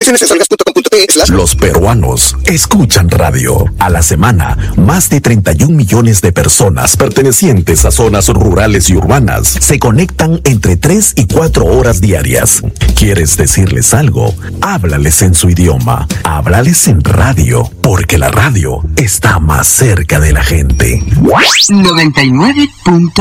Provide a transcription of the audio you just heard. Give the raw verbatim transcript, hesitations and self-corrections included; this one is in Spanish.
Condiciones en solgas punto com punto pe slash. Los peruanos escuchan radio. A la semana, más de treinta y un millones de personas pertenecientes a zonas rurales y urbanas se conectan entre tres y cuatro horas diarias. ¿Quieres decirles algo? Háblales en su idioma. Háblales en radio, porque la radio está más cerca de la gente. noventa y nueve punto